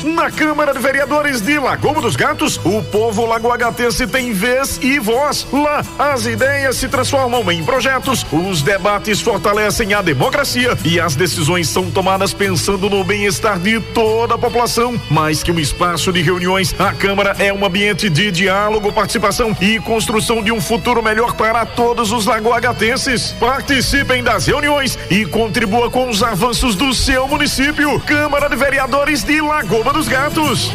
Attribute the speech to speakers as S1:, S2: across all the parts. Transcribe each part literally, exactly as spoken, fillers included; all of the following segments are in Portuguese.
S1: Na Câmara de Vereadores de Lagoa dos Gatos, o povo lagoagatense tem vez e voz. Lá, as ideias se transformam em projetos, os debates fortalecem a democracia e as decisões são tomadas pensando no bem-estar de toda a população. Mais que um espaço de reuniões, a Câmara é um ambiente de diálogo, participação e construção de um futuro melhor para todos os lagoagatenses. Participem das reuniões e contribua com os avanços do seu município. Câmara de Vereadores de Lagoa dos Gatos.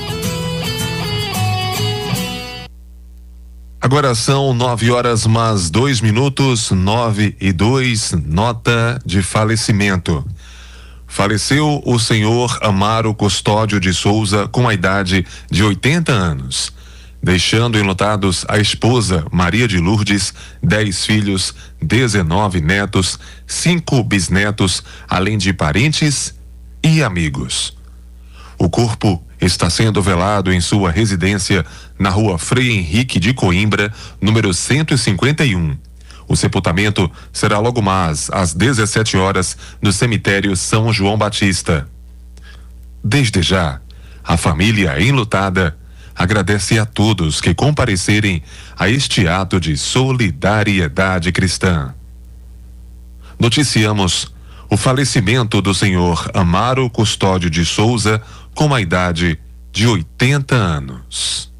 S2: Agora são nove horas mais dois minutos, nove e dois, nota de falecimento. Faleceu o senhor Amaro Custódio de Souza com a idade de oitenta anos, deixando enlutados a esposa Maria de Lourdes, dez filhos, dezenove netos, cinco bisnetos, além de parentes e amigos. O corpo está sendo velado em sua residência na rua Frei Henrique de Coimbra, número cento e cinquenta e um. O sepultamento será logo mais às dezessete horas no cemitério São João Batista. Desde já, a família enlutada agradece a todos que comparecerem a este ato de solidariedade cristã. Noticiamos o falecimento do senhor Amaro Custódio de Souza com a idade de oitenta anos.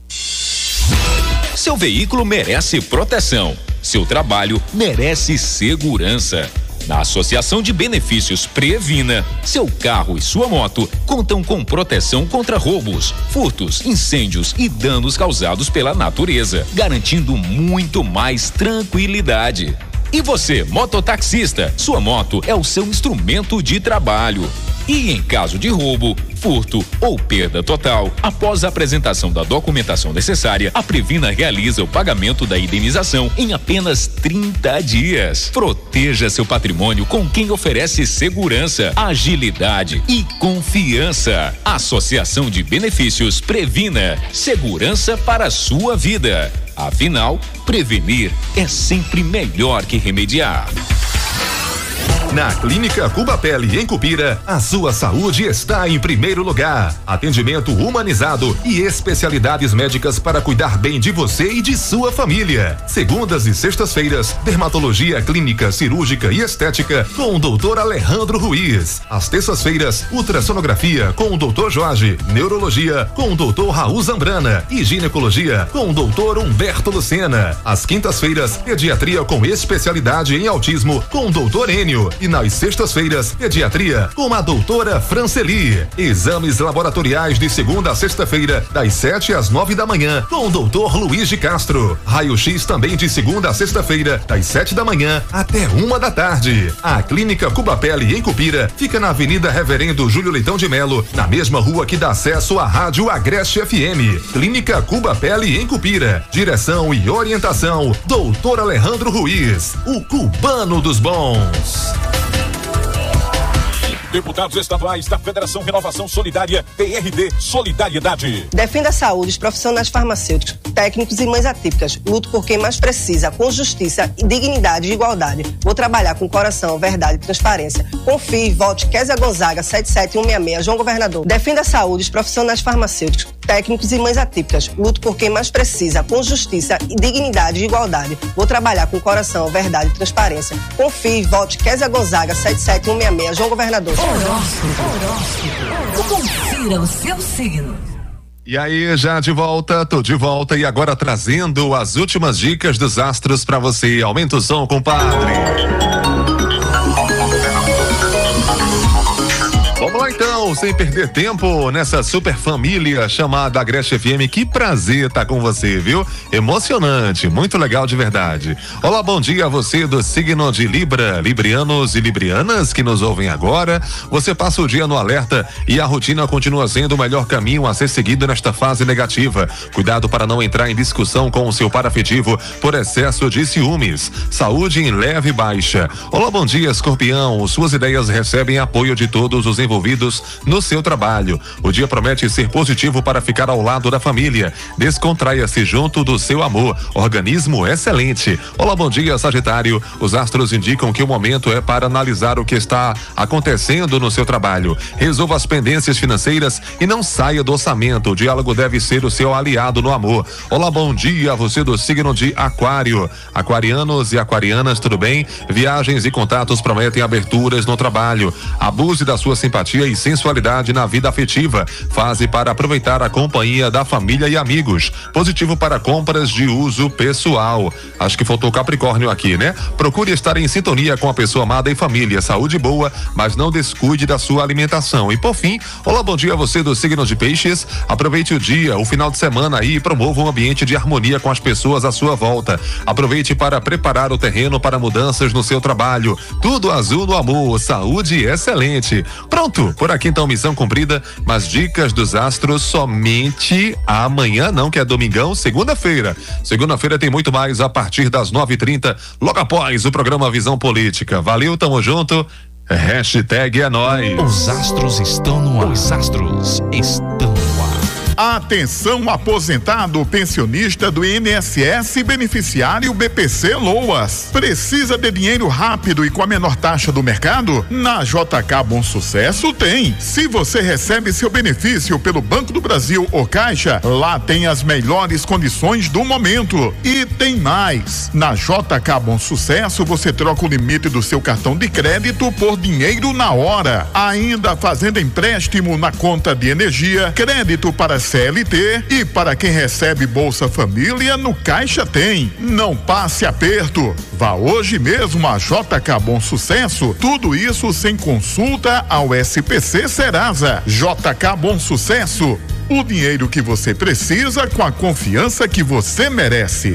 S3: Seu veículo merece proteção. Seu trabalho merece segurança. Na Associação de Benefícios Previna, seu carro e sua moto contam com proteção contra roubos, furtos, incêndios e danos causados pela natureza, garantindo muito mais tranquilidade. E você, mototaxista, sua moto é o seu instrumento de trabalho. E em caso de roubo, furto ou perda total, após a apresentação da documentação necessária, a Previna realiza o pagamento da indenização em apenas trinta dias. Proteja seu patrimônio com quem oferece segurança, agilidade e confiança. Associação de Benefícios Previna, segurança para a sua vida. Afinal, prevenir é sempre melhor que remediar.
S4: Na Clínica Cuba Pele, em Cupira, a sua saúde está em primeiro lugar. Atendimento humanizado e especialidades médicas para cuidar bem de você e de sua família. Segundas e sextas-feiras, dermatologia clínica, cirúrgica e estética com o doutor Alejandro Ruiz. Às terças-feiras, ultrassonografia com o doutor Jorge, neurologia com o doutor Raul Zambrana e ginecologia com o doutor Humberto Lucena. Às quintas-feiras, pediatria com especialidade em autismo com o doutor Enio. E nas sextas-feiras, pediatria com a doutora Franceli. Exames laboratoriais de segunda a sexta-feira, das sete às nove da manhã, com o doutor Luiz de Castro. Raio-X também de segunda a sexta-feira, das sete da manhã até uma da tarde. A Clínica Cuba Pele, em Cupira, fica na Avenida Reverendo Júlio Leitão de Melo, na mesma rua que dá acesso à Rádio Agreste F M. Clínica Cuba Pele, em Cupira. Direção e orientação, doutor Alejandro Ruiz, o cubano dos bons.
S5: Deputados estaduais da Federação Renovação Solidária, P R D Solidariedade.
S6: Defenda a saúde dos profissionais farmacêuticos, técnicos e mães atípicas. Luto por quem mais precisa, com justiça, dignidade e igualdade. Vou trabalhar com coração, verdade e transparência. Confie, vote Kézia Gonzaga, sete sete um seis seis, João Governador. Defenda a saúde dos profissionais farmacêuticos, técnicos e mães atípicas. Luto por quem mais precisa, com justiça, dignidade e igualdade. Vou trabalhar com coração, verdade e transparência. Confie, vote Kézia Gonzaga, sete sete um seis seis, João Governador.
S7: Horóscopo, horóscopo. Confira o seu signo.
S2: E aí, já de volta, tô de volta e agora trazendo as últimas dicas dos astros pra você. Aumenta o som, compadre. Vamos lá então, sem perder tempo nessa super família chamada Agreste F M. Que prazer estar com você, viu? Emocionante, muito legal de verdade. Olá, bom dia a você do signo de Libra, librianos e librianas que nos ouvem agora. Você passa o dia no alerta e a rotina continua sendo o melhor caminho a ser seguido nesta fase negativa. Cuidado para não entrar em discussão com o seu par afetivo por excesso de ciúmes. Saúde em leve baixa. Olá, bom dia, Escorpião. Suas ideias recebem apoio de todos os envolvidos bem-sucedidos no seu trabalho. O dia promete ser positivo para ficar ao lado da família. Descontraia-se junto do seu amor. Organismo excelente. Olá, bom dia, Sagitário. Os astros indicam que o momento é para analisar o que está acontecendo no seu trabalho. Resolva as pendências financeiras e não saia do orçamento. O diálogo deve ser o seu aliado no amor. Olá, bom dia, você do signo de Aquário. Aquarianos e aquarianas, tudo bem? Viagens e contatos prometem aberturas no trabalho. Abuse da sua simpatia e sensualidade na vida afetiva. Fase para aproveitar a companhia da família e amigos. Positivo para compras de uso pessoal. Acho que faltou Capricórnio aqui, né? Procure estar em sintonia com a pessoa amada e família. Saúde boa, mas não descuide da sua alimentação. E por fim, olá, bom dia, você do signo de Peixes. Aproveite o dia, o final de semana aí e promova um ambiente de harmonia com as pessoas à sua volta. Aproveite para preparar o terreno para mudanças no seu trabalho. Tudo azul no amor, saúde excelente. Pronto, por aqui então missão cumprida, mas dicas dos astros somente amanhã, não, que é domingão, segunda-feira. Segunda-feira tem muito mais a partir das nove e trinta, logo após o programa Visão Política. Valeu, tamo junto. Hashtag é nóis.
S8: Os astros estão no ar. Os astros estão no ar.
S9: Atenção, aposentado, pensionista do I N S S e beneficiário B P C Loas. Precisa de dinheiro rápido e com a menor taxa do mercado? Na J K Bom Sucesso tem. Se você recebe seu benefício pelo Banco do Brasil ou Caixa, lá tem as melhores condições do momento. E tem mais. Na J K Bom Sucesso você troca o limite do seu cartão de crédito por dinheiro na hora. Ainda fazendo empréstimo na conta de energia, crédito para C L T e para quem recebe Bolsa Família, no Caixa tem. Não passe aperto. Vá hoje mesmo a J K Bom Sucesso. Tudo isso sem consulta ao S P C Serasa. J K Bom Sucesso. O dinheiro que você precisa com a confiança que você merece.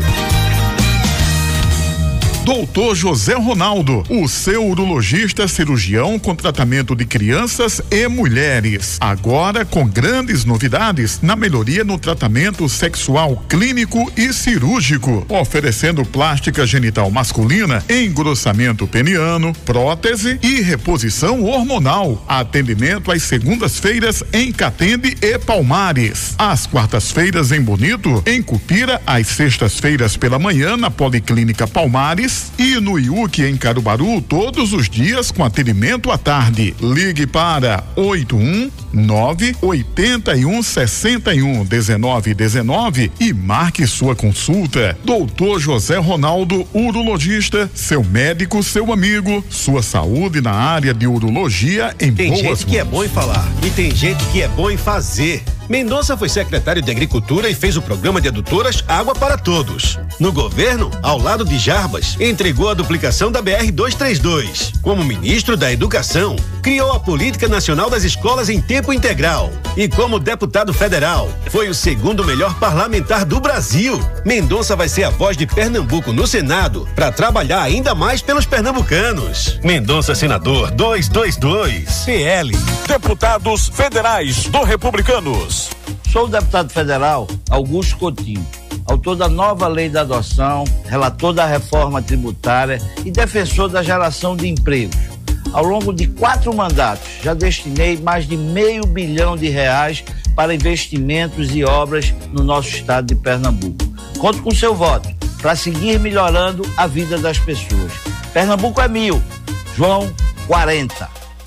S9: Doutor José Ronaldo, o seu urologista cirurgião com tratamento de crianças e mulheres. Agora com grandes novidades na melhoria no tratamento sexual clínico e cirúrgico, oferecendo plástica genital masculina, engrossamento peniano, prótese e reposição hormonal. Atendimento às segundas-feiras em Catende e Palmares. Às quartas-feiras em Bonito, em Cupira, às sextas-feiras pela manhã na Policlínica Palmares e no I U C em Caruaru todos os dias com atendimento à tarde. Ligue para oito um nove oito um seis um um nove um nove e marque sua consulta. Doutor José Ronaldo, urologista, seu médico, seu amigo, sua saúde na área de urologia em
S10: tem
S9: boas
S10: gente
S9: mãos.
S10: Que é bom em falar e tem gente que é bom em fazer. Mendonça foi secretário de Agricultura e fez o programa de adutoras Água para Todos. No governo, ao lado de Jarbas, entregou a duplicação da B R duzentos e trinta e dois. Como ministro da Educação, criou a Política Nacional das Escolas em Tempo Integral. E como deputado federal, foi o segundo melhor parlamentar do Brasil. Mendonça vai ser a voz de Pernambuco no Senado para trabalhar ainda mais pelos pernambucanos. Mendonça, senador duzentos e vinte e dois. P L.
S5: Deputados federais do Republicanos.
S11: Sou o deputado federal Augusto Coutinho, autor da nova lei da adoção, relator da reforma tributária e defensor da geração de empregos. Ao longo de quatro mandatos, já destinei mais de meio bilhão de reais para investimentos e obras no nosso estado de Pernambuco. Conto com seu voto para seguir melhorando a vida das pessoas. Pernambuco é mil, João quarenta.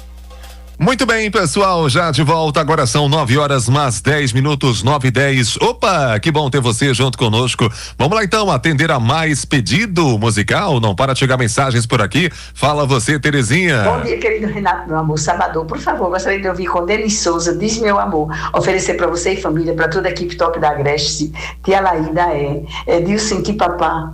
S2: Muito bem, pessoal, já de volta, agora são nove horas mais dez minutos, nove e dez. Opa, que bom ter você junto conosco. Vamos lá então, atender a mais pedido musical, não para de chegar mensagens por aqui. Fala você, Terezinha.
S12: Bom dia, querido Renato, meu amor, Salvador, por favor, gostaria de ouvir com Denis Souza, Diz Meu Amor, oferecer para você e família, para toda a equipe top da Agreste, Tia Laída é, Edilson Tipapá,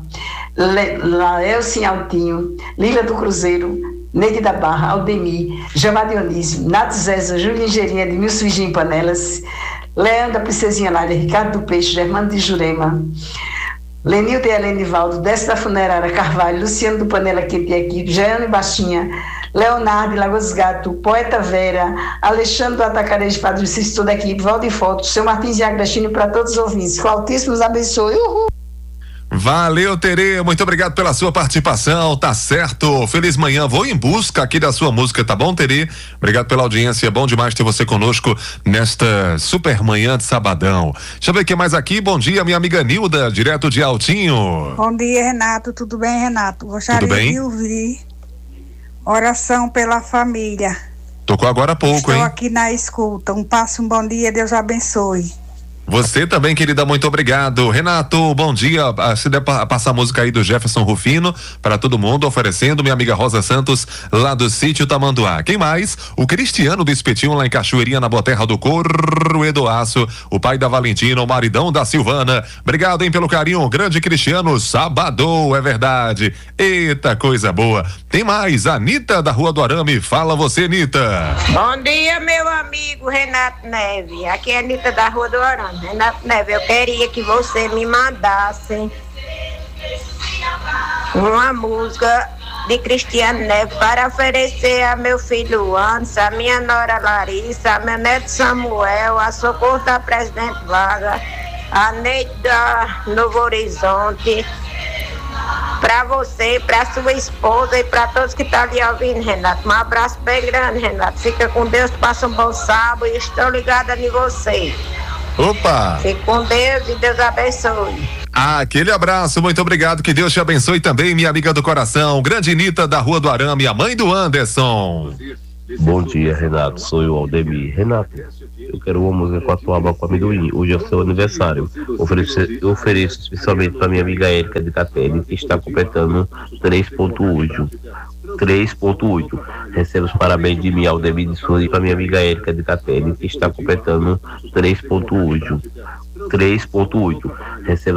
S12: Laelcin Altinho, Lila do Cruzeiro, Neide da Barra, Aldemir, Jamar Dionísio, Nato Zeza, Júlia Ingerinha, Edmilson Vigim Panelas, Leandro da Princesinha Nália, Ricardo do Peixe, Germano de Jurema, Lenildo e Helene Valdo, Décio da Funerária Carvalho, Luciano do Panela Quente e Equipe, Jaiane Baixinha, Leonardo Lagoas Gato, Poeta Vera, Alexandre do Atacarejo, Padre Cício, toda a equipe, Valdir Foto, seu Martins e Agrestino, para todos os ouvintes, que o Altíssimo os abençoe. Uhul.
S2: Valeu, Terê, muito obrigado pela sua participação, tá certo, feliz manhã, vou em busca aqui da sua música, tá bom, Terê? Obrigado pela audiência, bom demais ter você conosco nesta super manhã de sabadão. Deixa eu ver o que mais aqui, bom dia, minha amiga Nilda, direto de Altinho.
S13: Bom dia, Renato, tudo bem, Renato? Gostaria
S2: tudo bem?
S13: de ouvir oração pela família.
S2: Tocou agora há pouco,
S13: Estou
S2: hein?
S13: Estou aqui na escuta, um passe, um bom dia, Deus abençoe.
S2: Você também, querida, muito obrigado. Renato, bom dia. Se der pra passar a música aí do Jefferson Rufino para todo mundo, oferecendo minha amiga Rosa Santos, lá do sítio Tamanduá. Quem mais? O Cristiano do Espetinho, lá em Cachoeirinha, na Boterra do Corroedoaço, o pai da Valentina, o maridão da Silvana. Obrigado, hein, pelo carinho. Grande Cristiano, sabadou, é verdade. Eita, coisa boa. Tem mais, Anitta da Rua do Arame. Fala você, Anitta.
S14: Bom dia, meu amigo Renato Neve. Aqui é a Anitta da Rua do Arame. Renato Neve, eu queria que você me mandasse uma música de Cristiano Neve para oferecer a meu filho Anderson, a minha nora Larissa, a meu neto Samuel, a Socorro da Presidente Vargas, a Neide da Novo Horizonte, para você, para sua esposa e para todos que estão ali ouvindo, Renato. Um abraço bem grande, Renato. Fica com Deus, passa um bom sábado e estou ligada em você.
S2: Opa!
S14: Fique com Deus e Deus abençoe.
S2: Ah, aquele abraço, muito obrigado, que Deus te abençoe também, minha amiga do coração, grande Anitta da Rua do Arame, a mãe do Anderson.
S15: Bom dia, Renato, sou eu, Aldemir. Renato, eu quero uma música com a tua aba com amendoim, hoje é o seu aniversário. Ofereço, eu ofereço especialmente para minha amiga Érica de Capelli, que está completando três ponto oito. três ponto oito. Recebo os parabéns de mim, Aldemir de Souza, e para minha amiga Érica de Capelli, que está completando três ponto oito. três ponto oito. Recebo